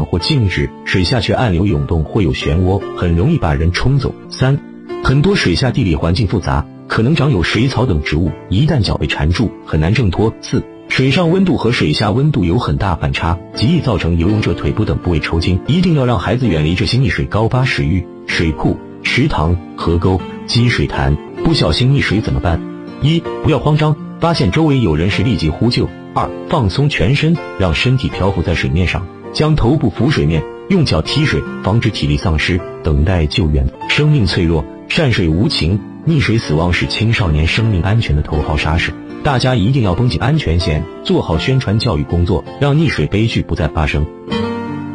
或静止，水下却暗流涌动或有漩涡，很容易把人冲走。3. 很多水下地理环境复杂，可能长有水草等植物，一旦脚被缠住，很难挣脱。4. 水上温度和水下温度有很大反差，极易造成游泳者腿部等部位抽筋，一定要让孩子远离这些溺水高发水域、水库、池塘、河沟、积水潭。不小心溺水怎么办？1. 不要慌张，发现周围有人时立即呼救。2. 放松全身，让身体漂浮在水面上，将头部浮水面，用脚踢水，防止体力丧失，等待救援。生命脆弱，善水无情，溺水死亡是青少年生命安全的头号杀手。大家一定要绷紧安全线，做好宣传教育工作，让溺水悲剧不再发生。